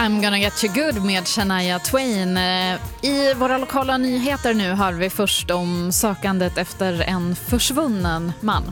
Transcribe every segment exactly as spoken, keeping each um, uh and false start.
I'm gonna get you good med Shania Twain. I våra lokala nyheter nu hör vi först om sökandet efter en försvunnen man.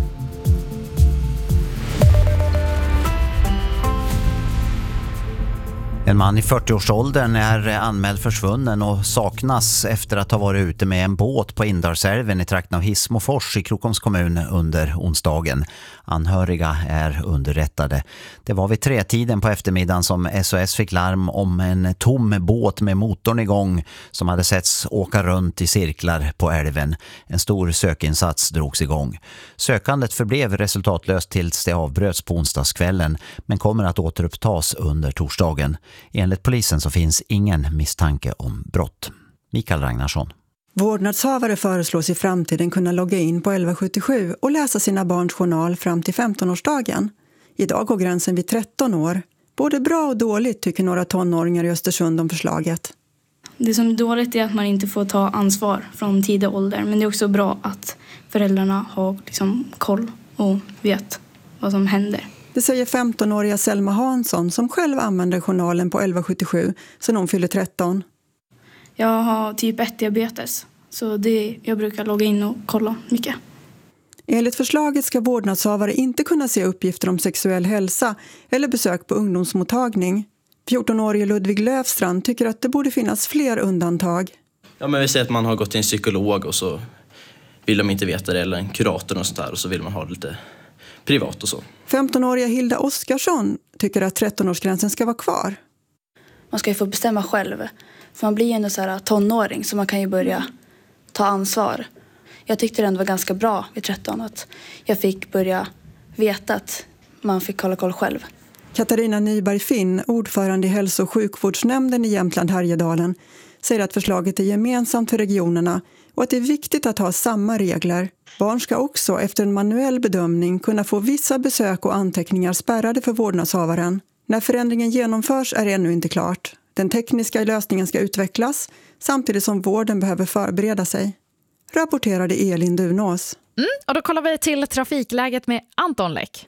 En man i fyrtioårsåldern är anmäld försvunnen och saknas efter att ha varit ute med en båt på Indarsälven i trakten av Hissmofors i Krokoms kommun under onsdagen. Anhöriga är underrättade. Det var vid tretiden på eftermiddagen som S O S fick larm om en tom båt med motorn igång som hade setts åka runt i cirklar på älven. En stor sökinsats drogs igång. Sökandet förblev resultatlöst tills det avbröts på onsdagskvällen men kommer att återupptas under torsdagen. Enligt polisen så finns ingen misstanke om brott. Mikael Ragnarsson. Vårdnadshavare föreslås i framtiden kunna logga in på elva sjuttiosju och läsa sina barns journal fram till femtonårsdagen. Idag går gränsen vid tretton år. Både bra och dåligt tycker några tonåringar i Östersund om förslaget. Det som är dåligt är att man inte får ta ansvar från tidig ålder. Men det är också bra att föräldrarna har liksom koll och vet vad som händer. Det säger femtonåriga Selma Hansson som själv använder journalen på elva sjuttiosju sedan hon fyller tretton. Jag har typ ett diabetes så det, jag brukar logga in och kolla mycket. Enligt förslaget ska vårdnadshavare inte kunna se uppgifter om sexuell hälsa eller besök på ungdomsmottagning. fjortonårige Ludvig Löfstrand tycker att det borde finnas fler undantag. Ja, men vi säger att man har gått till en psykolog och så vill de inte veta det, eller en kurator och sånt där, och så vill man ha det lite privat och så. femtonåriga Hilda Oskarsson tycker att trettonårsgränsen ska vara kvar. Man ska ju få bestämma själv. För man blir ju ändå så här tonåring så man kan ju börja ta ansvar. Jag tyckte det ändå var ganska bra vid tretton att jag fick börja veta att man fick hålla koll själv. Katarina Nyberg-Finn, ordförande i hälso- och sjukvårdsnämnden i Jämtland-Härjedalen, säger att förslaget är gemensamt för regionerna och att det är viktigt att ha samma regler. Barn ska också efter en manuell bedömning kunna få vissa besök och anteckningar spärrade för vårdnadshavaren. När förändringen genomförs är det ännu inte klart. Den tekniska lösningen ska utvecklas samtidigt som vården behöver förbereda sig. Rapporterade Elin Dunås. Mm, och då kollar vi till trafikläget med Anton Läck.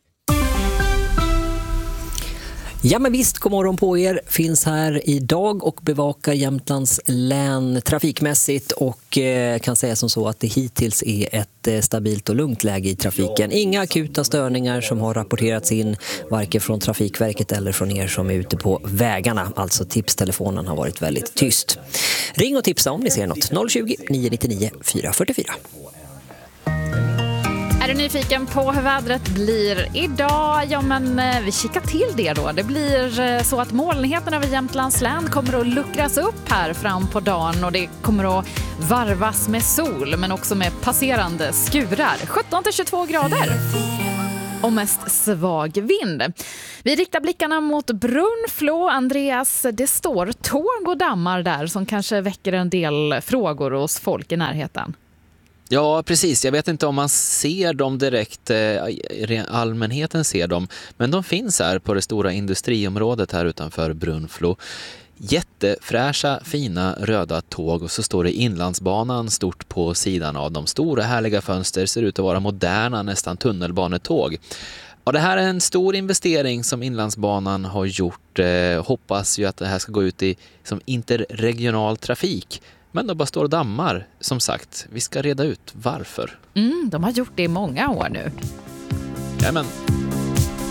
Ja men visst, god morgon på er. Finns här idag och bevakar Jämtlands län trafikmässigt och eh, kan säga som så att det hittills är ett eh, stabilt och lugnt läge i trafiken. Inga akuta störningar som har rapporterats in varken från Trafikverket eller från er som är ute på vägarna. Alltså tipstelefonen har varit väldigt tyst. Ring och tipsa om ni ser något. noll tjugo, nio nittionio, fyra fyrtiofyra. Är du nyfiken på hur vädret blir idag? Ja, men vi kikar till det då. Det blir så att molnigheten över Jämtlands län kommer att luckras upp här fram på dagen och det kommer att varvas med sol men också med passerande skurar. sjutton till tjugotvå grader. Och mest svag vind. Vi riktar blickarna mot Brunflo. Andreas, det står tåg och dammar där som kanske väcker en del frågor hos folk i närheten. Ja, precis. Jag vet inte om man ser dem direkt, allmänheten ser dem, men de finns här på det stora industriområdet här utanför Brunflo. Jättefräscha, fina röda tåg och så står det Inlandsbanan stort på sidan av de stora härliga fönster, ser ut att vara moderna, nästan tunnelbanetåg. Ja, det här är en stor investering som Inlandsbanan har gjort. Eh, hoppas ju att det här ska gå ut i som interregional trafik. Men de bara står dammar, som sagt. Vi ska reda ut varför. Mm, de har gjort det i många år nu. Jajamän.